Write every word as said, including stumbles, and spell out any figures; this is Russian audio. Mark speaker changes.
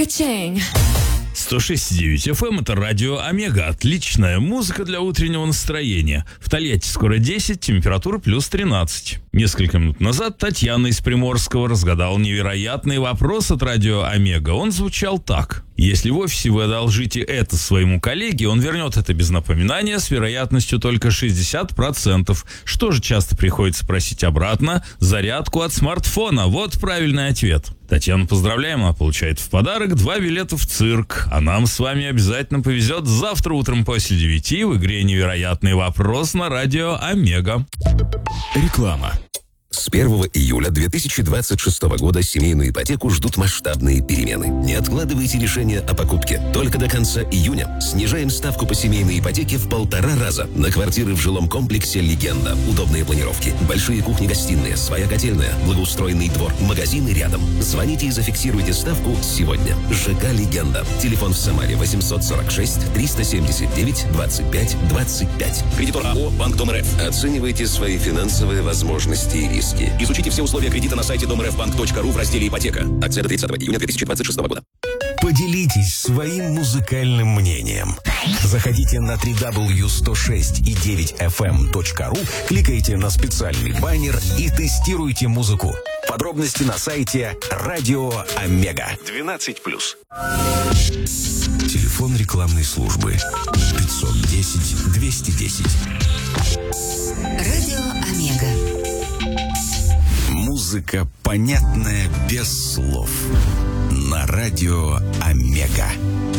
Speaker 1: Качень.
Speaker 2: сто шесть и девять эф эм — это радио Омега. Отличная музыка для утреннего настроения. В Тольятти скоро десять, температура плюс тринадцать. Несколько минут назад Татьяна из Приморского разгадала невероятный вопрос от радио Омега. Он звучал так. Если в офисе вы одолжите это своему коллеге, он вернет это без напоминания с вероятностью только шестьдесят процентов. Что же часто приходится просить обратно? Зарядку от смартфона. Вот правильный ответ. Татьяну поздравляем, она получает в подарок два билета в цирк. А нам с вами обязательно повезет завтра утром после девяти в игре «Невероятный вопрос» на радио Омега.
Speaker 3: Реклама. С первого июля две тысячи двадцать шестого года семейную ипотеку ждут масштабные перемены. Не откладывайте решение о покупке. Только до конца июня снижаем ставку по семейной ипотеке в полтора раза на квартиры в жилом комплексе «Легенда». Удобные планировки, большие кухни-гостиные, своя котельная, благоустроенный двор, магазины рядом. Звоните и зафиксируйте ставку сегодня. ЖК «Легенда». Телефон в Самаре восемьсот сорок шесть триста семьдесят девять двадцать пять двадцать пять. Кредитор АО «Банк Дом РФ». Оценивайте свои финансовые возможности и риски. Изучите все условия кредита на сайте домрфбанк точка ру в разделе «Ипотека». Акция до тридцатого июня две тысячи двадцать шестого года.
Speaker 4: Поделитесь своим музыкальным мнением. Заходите на дабл ю дабл ю сто шесть и девять эф эм точка ру, кликайте на специальный баннер и тестируйте музыку. Подробности на сайте Радио Омега. двенадцать плюс. Телефон рекламной службы пятьсот десять двести десять.
Speaker 5: Радио Омега.
Speaker 4: Музыка, понятная без слов. На радио Омега.